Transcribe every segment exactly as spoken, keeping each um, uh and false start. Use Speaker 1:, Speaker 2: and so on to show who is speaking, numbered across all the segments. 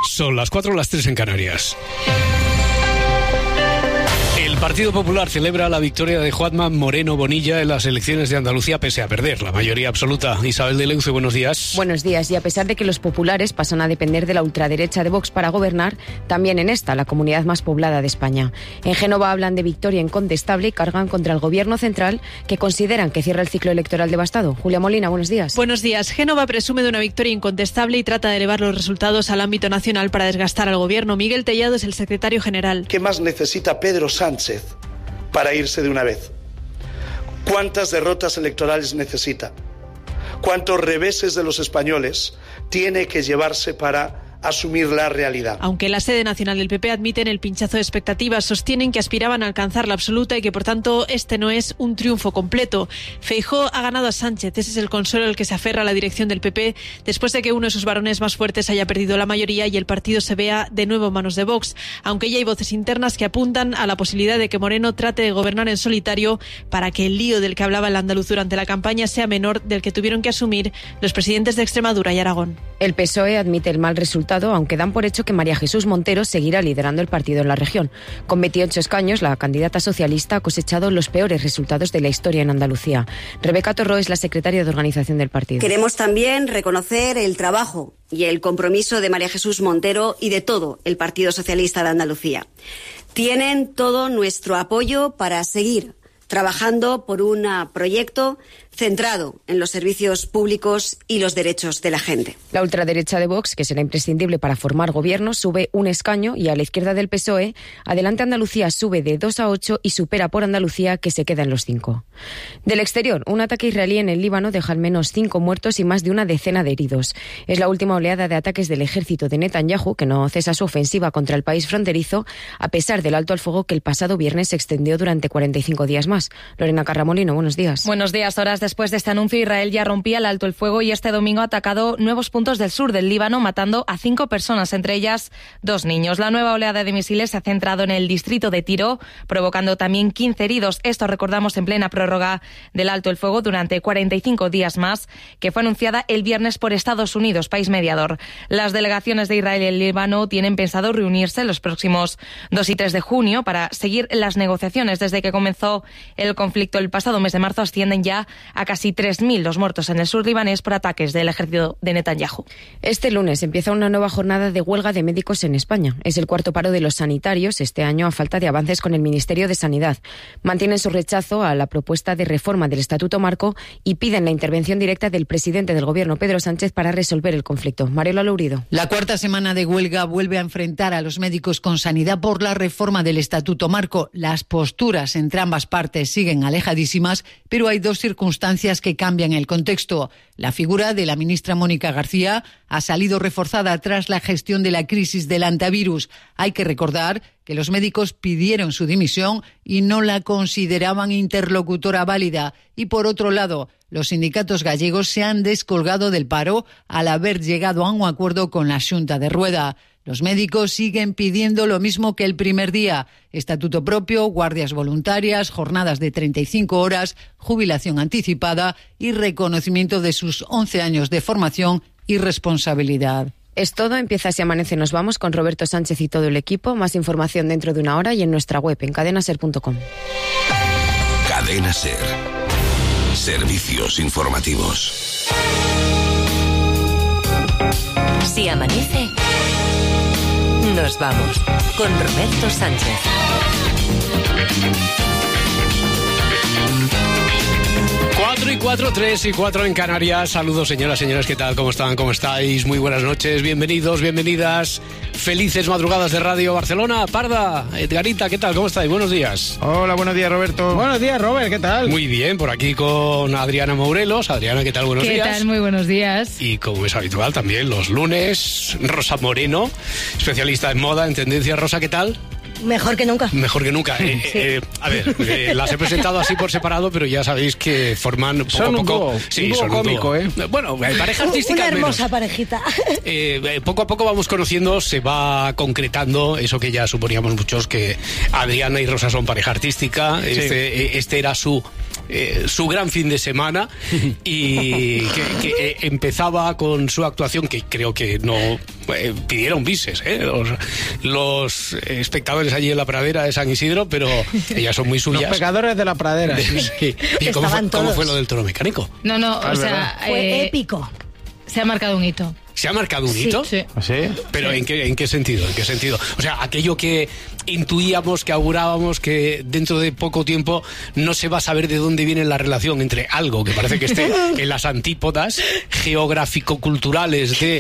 Speaker 1: Son las cuatro, las tres en Canarias. El Partido Popular celebra la victoria de Juanma Moreno Bonilla en las elecciones de Andalucía pese a perder la mayoría absoluta. Isabel de Leuce, buenos días.
Speaker 2: Buenos días. Y a pesar de que los populares pasan a depender de la ultraderecha de Vox para gobernar, también en esta, la comunidad más poblada de España. En Génova hablan de victoria incontestable y cargan contra el gobierno central, que consideran que cierra el ciclo electoral devastado. Julia Molina, buenos días.
Speaker 3: Buenos días. Génova presume de una victoria incontestable y trata de elevar los resultados al ámbito nacional para desgastar al gobierno. Miguel Tellado es el secretario general.
Speaker 4: ¿Qué más necesita Pedro Sánchez para irse de una vez? ¿Cuántas derrotas electorales necesita? ¿Cuántos reveses de los españoles tiene que llevarse para asumir la realidad?
Speaker 3: Aunque la sede nacional del P P admiten el pinchazo de expectativas, sostienen que aspiraban a alcanzar la absoluta y que por tanto este no es un triunfo completo. Feijóo ha ganado a Sánchez, ese es el consuelo al que se aferra la dirección del P P después de que uno de sus varones más fuertes haya perdido la mayoría y el partido se vea de nuevo en manos de Vox, aunque ya hay voces internas que apuntan a la posibilidad de que Moreno trate de gobernar en solitario para que el lío del que hablaba el andaluz durante la campaña sea menor del que tuvieron que asumir los presidentes de Extremadura y Aragón.
Speaker 2: El P S O E admite el mal resultado, aunque dan por hecho que María Jesús Montero seguirá liderando el partido en la región. Con veintiocho escaños, la candidata socialista ha cosechado los peores resultados de la historia en Andalucía. Rebeca Torró es la secretaria de organización del partido.
Speaker 5: Queremos también reconocer el trabajo y el compromiso de María Jesús Montero y de todo el Partido Socialista de Andalucía. Tienen todo nuestro apoyo para seguir trabajando por un proyecto centrado en los servicios públicos y los derechos de la gente.
Speaker 2: La ultraderecha de Vox, que será imprescindible para formar gobierno, sube un escaño y a la izquierda del P S O E, Adelante Andalucía sube de dos a ocho y supera por Andalucía, que se queda en los cinco. Del exterior, un ataque israelí en el Líbano deja al menos cinco muertos y más de una decena de heridos. Es la última oleada de ataques del ejército de Netanyahu, que no cesa su ofensiva contra el país fronterizo, a pesar del alto al fuego que el pasado viernes se extendió durante cuarenta y cinco días más. Lorena Carramolino, buenos días.
Speaker 6: Buenos días. Horas después de este anuncio, Israel ya rompía el alto el fuego y este domingo ha atacado nuevos puntos del sur del Líbano, matando a cinco personas, entre ellas dos niños. La nueva oleada de misiles se ha centrado en el distrito de Tiro, provocando también quince heridos. Esto, recordamos, en plena prórroga del alto el fuego durante cuarenta y cinco días más, que fue anunciada el viernes por Estados Unidos, país mediador. Las delegaciones de Israel y el Líbano tienen pensado reunirse los próximos dos y tres de junio para seguir las negociaciones. Desde que comenzó el conflicto el pasado mes de marzo, ascienden ya a casi tres mil los muertos en el sur libanés por ataques del ejército de Netanyahu.
Speaker 2: Este lunes empieza una nueva jornada de huelga de médicos en España. Es el cuarto paro de los sanitarios este año a falta de avances con el Ministerio de Sanidad. Mantienen su rechazo a la propuesta de reforma del Estatuto Marco y piden la intervención directa del presidente del Gobierno, Pedro Sánchez, para resolver el conflicto. Mariela Lourido.
Speaker 7: La cuarta semana de huelga vuelve a enfrentar a los médicos con sanidad por la reforma del Estatuto Marco. Las posturas entre ambas partes siguen alejadísimas, pero hay dos circunstancias que cambian el contexto. La figura de la ministra Mónica García ha salido reforzada tras la gestión de la crisis del antivirus. Hay que recordar que los médicos pidieron su dimisión y no la consideraban interlocutora válida. Y por otro lado, los sindicatos gallegos se han descolgado del paro al haber llegado a un acuerdo con la Xunta de Rueda. Los médicos siguen pidiendo lo mismo que el primer día: estatuto propio, guardias voluntarias, jornadas de treinta y cinco horas, jubilación anticipada y reconocimiento de sus once años de formación y responsabilidad.
Speaker 2: Es todo, empieza Si Amanece. Nos vamos con Roberto Sánchez y todo el equipo. Más información dentro de una hora y en nuestra web en cadena ser punto com.
Speaker 8: Cadena Ser. Servicios informativos.
Speaker 9: Si amanece, nos vamos con Roberto Sánchez.
Speaker 1: Cuatro y cuatro, tres y cuatro en Canarias. Saludos, señoras, señores, ¿qué tal? ¿Cómo están? ¿Cómo estáis? Muy buenas noches, bienvenidos, bienvenidas. Felices madrugadas de Radio Barcelona. Parda, Edgarita, ¿qué tal? ¿Cómo estáis? Buenos días.
Speaker 10: Hola, buenos días, Roberto.
Speaker 11: Buenos días, Robert, ¿qué tal?
Speaker 1: Muy bien, por aquí con Adriana Morelos. Adriana, ¿qué tal? Buenos
Speaker 6: ¿Qué
Speaker 1: días.
Speaker 6: ¿Qué tal? Muy buenos días.
Speaker 1: Y como es habitual también los lunes, Rosa Moreno, especialista en moda, en tendencia. Rosa, ¿qué tal?
Speaker 12: Mejor que nunca.
Speaker 1: Mejor que nunca. Eh,
Speaker 12: Sí.
Speaker 1: eh, a ver, eh, las he presentado así por separado, pero ya sabéis que forman poco
Speaker 11: Son
Speaker 1: a
Speaker 11: un
Speaker 1: poco.
Speaker 11: dúo,
Speaker 1: sí,
Speaker 11: un dúo
Speaker 1: son
Speaker 11: cómico,
Speaker 1: un dúo.
Speaker 11: ¿eh?
Speaker 1: Bueno, eh, pareja artística.
Speaker 12: Una
Speaker 1: al menos.
Speaker 12: hermosa parejita.
Speaker 1: Eh, eh, poco a poco vamos conociendo, se va concretando eso que ya suponíamos muchos, que Adriana y Rosa son pareja artística.
Speaker 11: Sí.
Speaker 1: Este, eh, este era su eh, su gran fin de semana y que, que eh, empezaba con su actuación, que creo que no eh, pidieron bises, ¿eh? los, los espectadores allí en la pradera de San Isidro, pero ellas son muy suyas.
Speaker 10: Los pecadores de la pradera.
Speaker 1: Sí. ¿Y cómo fue, cómo fue lo del toro mecánico?
Speaker 6: No, no,
Speaker 10: Ah,
Speaker 6: o sea...
Speaker 10: ¿verdad?
Speaker 6: eh,
Speaker 11: Fue épico.
Speaker 6: Se ha marcado un hito.
Speaker 1: ¿Se ha marcado un hito?
Speaker 6: Sí.
Speaker 10: ¿Sí?
Speaker 1: ¿Pero ¿en qué, en qué sentido? ¿En qué sentido? O sea, aquello que intuíamos, que augurábamos, que dentro de poco tiempo no se va a saber de dónde viene la relación entre algo que parece que esté en las antípodas geográfico-culturales de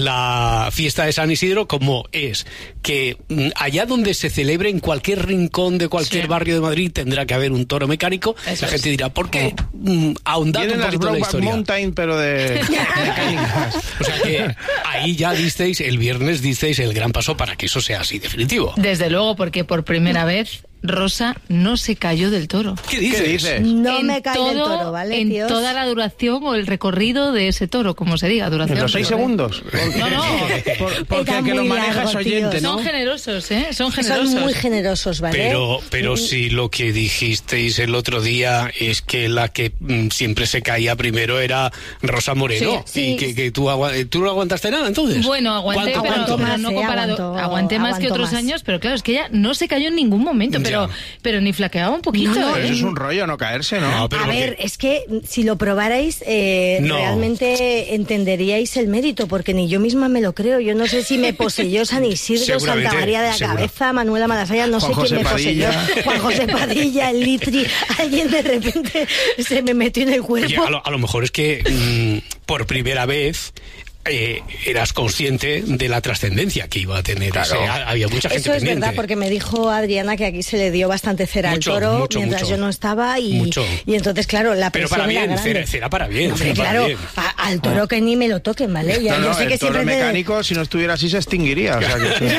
Speaker 1: la fiesta de San Isidro, como es que allá donde se celebre, en cualquier rincón de cualquier
Speaker 6: Sí.
Speaker 1: barrio de Madrid, tendrá que haber un toro mecánico.
Speaker 6: Eso
Speaker 1: la gente
Speaker 6: es.
Speaker 1: dirá, ¿por qué? Mm, ahondad
Speaker 10: Vienen
Speaker 1: un
Speaker 10: las
Speaker 1: poquito en la
Speaker 10: Brokeback
Speaker 1: historia.
Speaker 10: Mountain, pero de mecánicas.
Speaker 1: O sea que ahí ya disteis, el viernes disteis el gran paso para que eso sea así definitivo.
Speaker 6: Desde luego, porque por primera vez Rosa no se cayó del toro.
Speaker 1: ¿Qué dices?
Speaker 10: ¿Qué dices?
Speaker 11: No
Speaker 6: En
Speaker 11: me cae del
Speaker 6: todo-
Speaker 11: toro, ¿vale,
Speaker 6: En
Speaker 11: tíos?
Speaker 6: toda la duración o el recorrido de ese toro, como se diga, duración.
Speaker 10: En los seis
Speaker 6: recorrido.
Speaker 10: segundos.
Speaker 6: No, no.
Speaker 10: Por- porque
Speaker 11: Era
Speaker 10: el que lo
Speaker 11: muy
Speaker 10: maneja
Speaker 11: largo,
Speaker 10: es oyente,
Speaker 11: tío.
Speaker 10: ¿no?
Speaker 6: Son generosos, ¿eh? Son generosos.
Speaker 11: Son muy generosos, ¿vale?
Speaker 1: Pero, pero si lo que dijisteis el otro día es que la que mm, siempre se caía primero era Rosa Moreno.
Speaker 11: Sí, sí.
Speaker 1: Y que, que tú, agua- ¿tú no aguantaste nada entonces?
Speaker 6: Bueno, aguanté,
Speaker 1: ¿Cuánto,
Speaker 6: pero,
Speaker 1: cuánto?
Speaker 6: pero
Speaker 11: Más,
Speaker 6: no
Speaker 11: eh,
Speaker 6: comparado.
Speaker 11: aguantó-
Speaker 6: aguanté más que
Speaker 11: aguantó
Speaker 6: otros
Speaker 11: más.
Speaker 6: años, pero claro, es que ella no se cayó en ningún momento, pero,
Speaker 1: Ya.
Speaker 6: pero ni flaqueaba un poquito.
Speaker 11: No, no,
Speaker 6: ¿eh?
Speaker 10: Pero eso es un rollo, no caerse, ¿no?
Speaker 1: No, pero
Speaker 11: A
Speaker 1: lo
Speaker 11: ver,
Speaker 1: que-
Speaker 11: es que si lo probarais, eh,
Speaker 1: No.
Speaker 11: realmente entenderíais el mérito, porque ni yo misma me lo creo. Yo no sé si me poseyó San Isidro,
Speaker 1: Seguramente,
Speaker 11: Santa María de la
Speaker 1: seguro.
Speaker 11: Cabeza, Manuela Malasaya, no
Speaker 10: Juan
Speaker 11: sé quién
Speaker 10: José
Speaker 11: me poseyó.
Speaker 10: Padilla.
Speaker 11: Juan José Padilla, el Litri, alguien de repente se me metió en el cuerpo.
Speaker 1: Oye, a lo, a lo mejor es que mm, por primera vez eh, eras consciente de la trascendencia que iba a tener.
Speaker 10: Claro.
Speaker 1: ese- ha- había mucha gente
Speaker 11: Eso es
Speaker 1: pendiente.
Speaker 11: verdad, porque me dijo Adriana que aquí se le dio bastante cera
Speaker 1: Mucho,
Speaker 11: al toro
Speaker 1: mucho,
Speaker 11: mientras
Speaker 1: mucho.
Speaker 11: yo no estaba y,
Speaker 1: Mucho.
Speaker 11: y entonces, claro, la
Speaker 1: Pero
Speaker 11: presión
Speaker 1: para
Speaker 11: era
Speaker 1: bien,
Speaker 11: grande.
Speaker 1: cera, cera para bien.
Speaker 11: Hombre,
Speaker 1: cera para
Speaker 11: claro,
Speaker 1: bien.
Speaker 11: a- al toro que ni me lo toquen, ¿vale? Ya,
Speaker 10: No,
Speaker 11: yo
Speaker 10: no,
Speaker 11: sé que
Speaker 10: el toro
Speaker 11: siempre te-
Speaker 10: mecánico, si no estuviera así, se extinguiría. O sea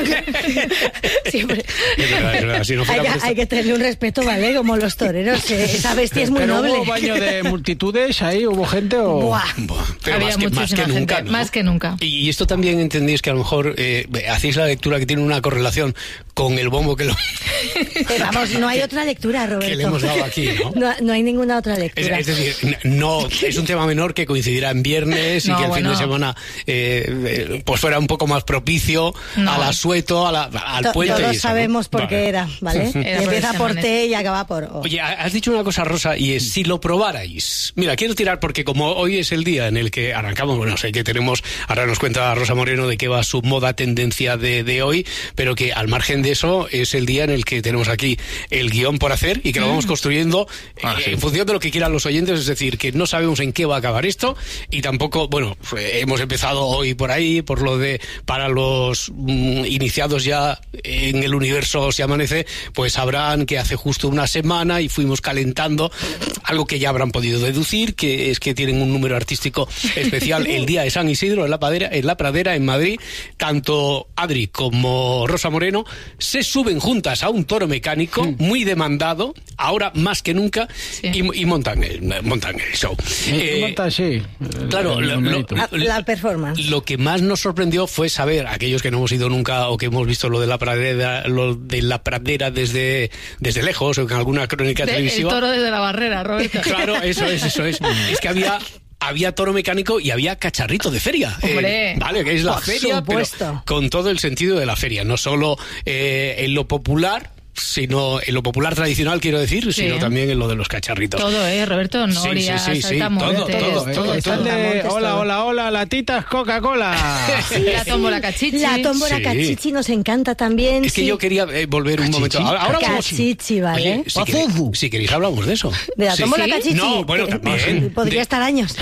Speaker 10: que-
Speaker 11: siempre-
Speaker 1: Es verdad, es verdad, si no
Speaker 11: hay,
Speaker 1: fuera
Speaker 11: que,
Speaker 1: por esto-
Speaker 11: hay que tener un respeto, ¿vale? Como los toreros, que esa bestia es muy
Speaker 10: Pero
Speaker 11: noble.
Speaker 10: hubo baño de multitudes ahí, hubo gente o...
Speaker 11: Buah.
Speaker 1: Buah, pero
Speaker 6: Había
Speaker 1: más que, más
Speaker 6: muchísima
Speaker 1: que nunca,
Speaker 6: gente,
Speaker 1: ¿no?
Speaker 6: más que nunca.
Speaker 1: Y esto también entendéis que a lo mejor eh, hacéis la lectura que tiene una correlación con el bombo que, lo,
Speaker 11: Eh, Vamos, no hay otra lectura, Roberto.
Speaker 1: que le hemos dado aquí, ¿no?
Speaker 11: No, no hay ninguna otra
Speaker 1: Es,
Speaker 11: lectura.
Speaker 1: es decir, n- no es un tema menor que coincidirá en viernes y
Speaker 6: No,
Speaker 1: que el
Speaker 6: bueno.
Speaker 1: fin de semana eh, eh, pues fuera un poco más propicio
Speaker 6: No.
Speaker 1: al asueto, a la- al
Speaker 11: To-
Speaker 1: puente. y
Speaker 11: Todos
Speaker 1: eso, ¿no?
Speaker 11: sabemos por qué
Speaker 1: Vale.
Speaker 11: era, ¿vale?
Speaker 6: Era por
Speaker 11: Empieza
Speaker 6: ese
Speaker 11: por
Speaker 6: amanecer.
Speaker 11: T y acaba por O.
Speaker 1: Oye, ha- has dicho una cosa, Rosa, y es si lo probarais. Mira, quiero tirar porque como hoy es el día en el que arrancamos, bueno, sé que tenemos, ahora nos cuenta Rosa Moreno de qué va su moda tendencia de, de hoy, pero que al margen de eso es el día en el que tenemos aquí el guión por hacer y que lo vamos construyendo
Speaker 10: Ah,
Speaker 1: eh,
Speaker 10: sí.
Speaker 1: en función de lo que quieran los oyentes, es decir, que no sabemos en qué va a acabar esto y tampoco, bueno, eh, hemos empezado hoy por ahí, por lo de para los mm, iniciados ya en el universo Se Amanece, pues sabrán que hace justo una semana y fuimos calentando algo que ya habrán podido deducir, que es que tienen un número artístico especial el día de San Isidro en la Pradera, en la Pradera, en Madrid. Tanto Adri como Rosa Moreno se suben juntas a un toro mecánico muy demandado, ahora más que nunca, y, y montan, el, montan el show. Eh,
Speaker 10: Monta, sí.
Speaker 1: claro,
Speaker 10: El
Speaker 1: lo- lo-
Speaker 10: numerito.
Speaker 11: La, la performance.
Speaker 1: lo que más nos sorprendió fue saber, aquellos que no hemos ido nunca o que hemos visto lo de la pradera, lo de la pradera desde, desde lejos o en alguna crónica
Speaker 6: De- el
Speaker 1: televisiva.
Speaker 6: toro desde la barrera, Roberto.
Speaker 1: Claro, eso es, eso es. Es que había había toro mecánico y había cacharrito de feria.
Speaker 6: Hombre.
Speaker 1: Eh, vale, que es la
Speaker 11: Por
Speaker 1: feria,
Speaker 11: supuesto.
Speaker 1: pero con todo el sentido de la feria, no solo eh, en lo popular, sino en lo popular tradicional, quiero decir,
Speaker 6: Sí.
Speaker 1: sino también en lo de los cacharritos.
Speaker 6: Todo, ¿eh, Roberto?
Speaker 1: Sí,
Speaker 6: Noria,
Speaker 1: sí, sí, sí,
Speaker 6: saltamontes,
Speaker 1: todo, todo,
Speaker 10: Eh,
Speaker 6: todo,
Speaker 10: están
Speaker 6: todo.
Speaker 10: de,
Speaker 11: Saltamontes,
Speaker 10: hola,
Speaker 11: todo.
Speaker 10: hola, hola, latitas Coca-Cola.
Speaker 6: La tómbola cachichi.
Speaker 11: La tómbola
Speaker 1: Sí.
Speaker 11: cachichi nos encanta también.
Speaker 1: Es que
Speaker 11: sí.
Speaker 1: yo quería eh, volver un momento. Ahora, ahora vamos-
Speaker 11: Cachichi, ¿vale?
Speaker 1: Oye, si, queréis, si queréis hablamos de eso.
Speaker 11: De la
Speaker 1: Sí.
Speaker 11: tómbola
Speaker 1: ¿Sí?
Speaker 11: cachichi.
Speaker 1: No, bueno,
Speaker 11: que-
Speaker 1: también.
Speaker 11: Podría
Speaker 1: De-
Speaker 11: estar años.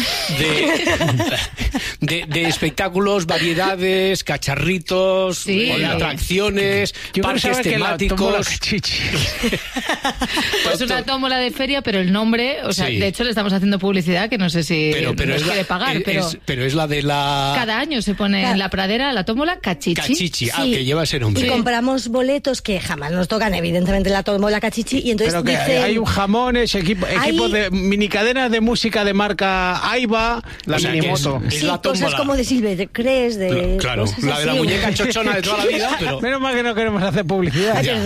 Speaker 1: de, de, de espectáculos, variedades, cacharritos,
Speaker 6: Sí.
Speaker 1: eh, atracciones,
Speaker 10: Yo quiero
Speaker 1: parques
Speaker 10: saber que la tómbola
Speaker 1: temáticos.
Speaker 10: cachichi.
Speaker 6: Es una tómbola de feria, pero el nombre, o sea,
Speaker 1: Sí.
Speaker 6: de hecho le estamos haciendo publicidad que no sé si
Speaker 1: Pero, pero,
Speaker 6: nos
Speaker 1: es
Speaker 6: quiere
Speaker 1: la,
Speaker 6: pagar,
Speaker 1: es-
Speaker 6: pero
Speaker 1: es- pero es la de la
Speaker 6: cada año se pone en la pradera la tómbola cachichi.
Speaker 1: cachichi, ah,
Speaker 11: Sí.
Speaker 1: que lleva ese
Speaker 11: Y
Speaker 1: nombre.
Speaker 11: compramos boletos que jamás nos tocan, evidentemente, la tómbola cachichi. Y entonces
Speaker 10: Pero que
Speaker 11: dicen,
Speaker 10: hay un jamones, equipo,
Speaker 11: Hay-
Speaker 10: equipos de minicadenas de música de marca Aiba, la
Speaker 1: O sea, que es-
Speaker 10: minimoto.
Speaker 1: es
Speaker 11: sí,
Speaker 1: la
Speaker 11: cosas
Speaker 1: tómbola.
Speaker 11: como de Silvestres, de
Speaker 1: Claro,
Speaker 11: cosas
Speaker 1: la de la
Speaker 11: así.
Speaker 1: muñeca chochona de toda la vida, pero...
Speaker 10: Menos mal que no queremos hacer publicidad.
Speaker 11: Ay,
Speaker 1: Ya,
Speaker 11: perdón.
Speaker 1: ya,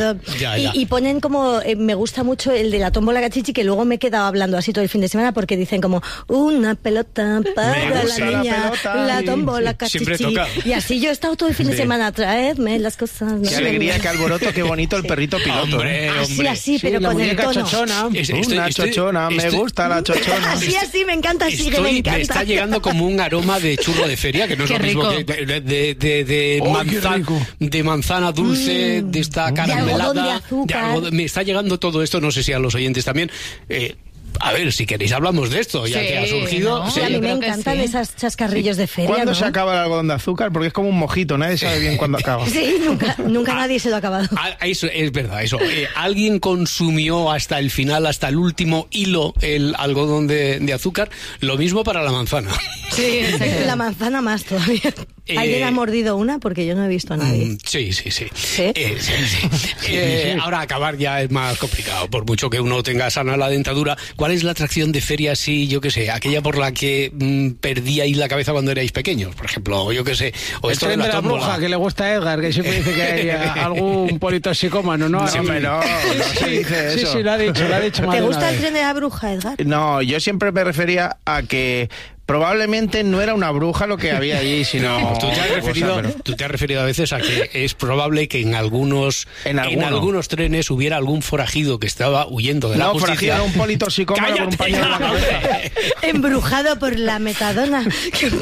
Speaker 1: Ya, ya.
Speaker 11: Y, y ponen como, eh, me gusta mucho el de la tómbola cachichi, que luego me he quedado hablando así todo el fin de semana, porque dicen como, una pelota para la niña, la, la tómbola cachichi.
Speaker 1: Siempre toca.
Speaker 11: Y así yo he estado todo el fin de
Speaker 10: Sí.
Speaker 11: semana, traedme las cosas.
Speaker 10: Qué alegría, qué alboroto, qué bonito el perrito piloto.
Speaker 1: Hombre,
Speaker 10: ¿eh?
Speaker 11: Así,
Speaker 1: hombre.
Speaker 11: así,
Speaker 10: Sí,
Speaker 11: pero
Speaker 10: la
Speaker 11: con el
Speaker 10: muñeca
Speaker 11: tono.
Speaker 10: chochona.
Speaker 1: Es- estoy-
Speaker 10: Una
Speaker 1: estoy-
Speaker 10: chochona, me
Speaker 1: estoy-
Speaker 10: gusta la chochona.
Speaker 11: Así, así, me encanta, así que me
Speaker 1: Estoy,
Speaker 11: encanta.
Speaker 1: me está llegando como un aroma de churro de feria, que no es
Speaker 6: Qué
Speaker 1: lo mismo
Speaker 6: rico.
Speaker 1: que de, de, de, de,
Speaker 10: ¡Oh, qué
Speaker 1: manzana,
Speaker 10: rico!
Speaker 1: de manzana dulce, de esta caramelada.
Speaker 11: algodón de azúcar.
Speaker 1: algodón. Me está llegando todo esto, no sé si a los oyentes también. Eh, a ver, si queréis hablamos de esto, ya
Speaker 6: Sí,
Speaker 1: que ha surgido.
Speaker 6: ¿no?
Speaker 11: Sí, a mí
Speaker 6: yo
Speaker 11: me
Speaker 6: creo que
Speaker 11: encantan
Speaker 6: sí.
Speaker 11: esas chascarrillos de feria,
Speaker 10: ¿Cuándo
Speaker 11: ¿no?
Speaker 10: se acaba el algodón de azúcar? Porque es como un mojito, nadie sabe bien cuándo acaba.
Speaker 11: Sí, nunca, nunca nadie se lo ha acabado.
Speaker 1: Ah, eso es verdad, eso. Eh, alguien consumió hasta el final, hasta el último hilo, el algodón de, de azúcar. Lo mismo para la manzana.
Speaker 6: Sí, exacto.
Speaker 11: La manzana más todavía.
Speaker 1: Eh,
Speaker 11: ¿Alguien ha mordido una? Porque yo no he visto a nadie.
Speaker 1: Mm, Sí, sí, sí.
Speaker 11: ¿Sí?
Speaker 1: Eh, sí, sí. Eh, ahora acabar ya es más complicado, por mucho que uno tenga sana la dentadura. ¿Cuál es la atracción de feria, sí, yo qué sé, aquella por la que mm, perdíais la cabeza cuando erais pequeños, por ejemplo, o yo qué sé, o
Speaker 12: El
Speaker 1: esto de
Speaker 12: tren
Speaker 1: la
Speaker 12: de la
Speaker 1: tómbola?
Speaker 12: bruja, que le gusta a Edgar, que siempre dice que hay eh, algún politoxicómano, ¿no?
Speaker 10: No,
Speaker 12: Sí.
Speaker 10: hombre, no, no se dice
Speaker 12: Sí,
Speaker 10: eso.
Speaker 12: sí, lo ha dicho, lo ha dicho más
Speaker 11: ¿Te
Speaker 12: de una
Speaker 11: gusta el
Speaker 12: vez.
Speaker 11: tren de la bruja, Edgar?
Speaker 10: No, yo siempre me refería a que probablemente no era una bruja lo que había allí, sino...
Speaker 1: No, tú te, has
Speaker 10: otra
Speaker 1: referido,
Speaker 10: cosa, pero-
Speaker 1: tú te has referido a veces a que es probable que en algunos
Speaker 10: En alguno.
Speaker 1: algunos trenes hubiera algún forajido que estaba huyendo de la
Speaker 10: No,
Speaker 1: justicia.
Speaker 10: forajido, era un politoxicómano con un
Speaker 1: ¡Cállate!
Speaker 10: pañuelo en la cabeza.
Speaker 11: Embrujado por la metadona.
Speaker 1: No,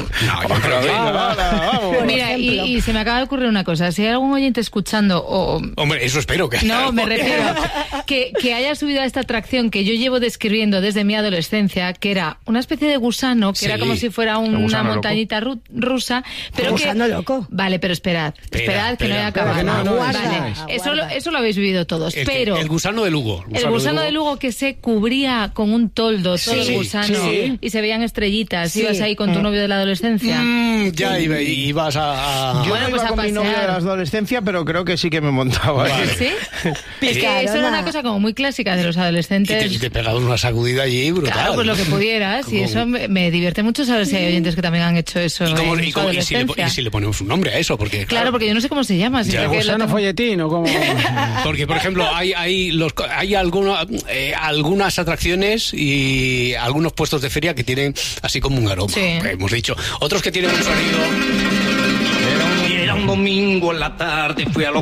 Speaker 1: yo creo que-
Speaker 10: Venga, vala, vamos.
Speaker 11: Por
Speaker 6: Mira, y,
Speaker 11: ejemplo.
Speaker 6: y se me acaba de ocurrir una cosa. Si hay algún oyente escuchando o...
Speaker 1: Hombre, eso espero que...
Speaker 6: No, me refiero que, que haya subido a esta atracción que yo llevo describiendo desde mi adolescencia, que era una especie de gusano, que
Speaker 1: Sí.
Speaker 6: era como si fuera un-
Speaker 10: El
Speaker 6: una
Speaker 10: gusano
Speaker 6: montañita ru- rusa, pero
Speaker 11: Un
Speaker 6: que...
Speaker 11: gusano loco.
Speaker 6: Vale, pero esperad, esperad que no he
Speaker 1: espera.
Speaker 6: acabado.
Speaker 12: Que no, no,
Speaker 6: vale,
Speaker 11: aguarda,
Speaker 6: eso, lo,
Speaker 11: aguarda.
Speaker 6: eso lo habéis vivido todos,
Speaker 1: El,
Speaker 6: pero...
Speaker 1: el gusano de Lugo.
Speaker 6: El gusano de Lugo que se cubría con un toldo, todo
Speaker 1: Sí,
Speaker 6: el gusano,
Speaker 1: sí.
Speaker 6: y se veían estrellitas.
Speaker 11: Sí.
Speaker 6: Ibas ahí con tu novio de la adolescencia.
Speaker 1: Mm, ya iba- ibas a... a-
Speaker 10: Yo
Speaker 6: Bueno,
Speaker 10: no
Speaker 6: pues
Speaker 10: iba
Speaker 6: a
Speaker 10: con mi novio de
Speaker 6: pasear.
Speaker 10: la adolescencia, pero creo que sí que me montaba.
Speaker 1: Vale.
Speaker 6: ¿Sí? Es que eso era una cosa como muy clásica de los
Speaker 1: Y te,
Speaker 6: adolescentes.
Speaker 1: y te pegabas una sacudida allí brutal.
Speaker 6: Claro, pues lo que pudieras. Y
Speaker 1: Como-
Speaker 6: eso me, me divierte mucho saber si hay oyentes que también han hecho eso
Speaker 1: ¿Y, cómo-
Speaker 6: en
Speaker 1: y
Speaker 6: su
Speaker 1: cómo- y si le, po-
Speaker 6: adolescencia.
Speaker 1: y si le ponemos un nombre a eso? Porque,
Speaker 6: Claro, porque yo no sé cómo se llama.
Speaker 1: Ya,
Speaker 6: siempre que lo
Speaker 12: Gusano
Speaker 6: tengo-
Speaker 12: folletín o como...
Speaker 1: Porque, por ejemplo, hay, hay, los, hay alguno- eh, algunas atracciones y algunos puestos de feria que tienen así como un aroma,
Speaker 6: Sí.
Speaker 1: que hemos dicho. Otros que tienen un sonido...
Speaker 13: Era un domingo en la tarde, fui a los